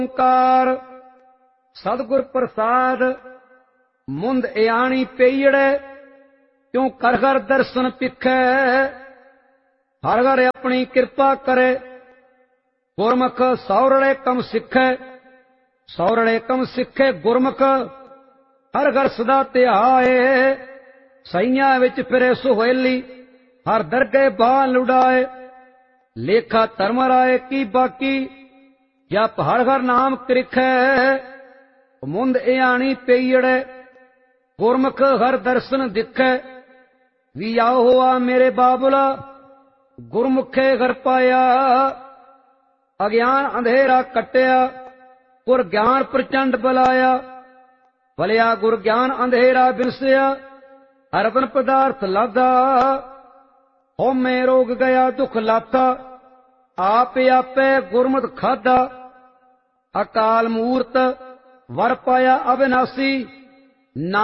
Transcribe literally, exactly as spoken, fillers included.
ਓੰਕਾਰ सतगुर प्रसाद मुंद इयाणी पेयड़े क्यों कर घर दर्शन पिखै हर घर अपनी कृपा करे गुरमुख सौरड़े कम सिखै सौरड़े कम सिखे गुरमुख हर घर सदा ध्याए सईयां विच फिरे सुहेली हर दरगे बाह लुड़ाए लेखा धर्म राय की बाकी जप हर घर नाम कृखै मुंद इयाणी पेयड़े गुरमुख हर दर्शन दिखै विया हुआ मेरे बाबुला गुरमुखे घर पाया अज्ञान अंधेरा कटिया गुर ज्ञान प्रचंड बलाया भलिया गुर ज्ञान अंधेरा बिरसिया अरबन पदार्थ लादा होमे रोग गया दुख लाथा आप आपे गुरमत खादा अकाल मूर्त वर पाया अविनाशी ना